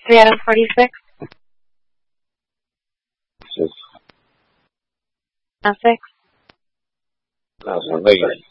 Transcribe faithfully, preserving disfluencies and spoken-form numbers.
three out of forty-six. Six. No, six. No, son Vegas.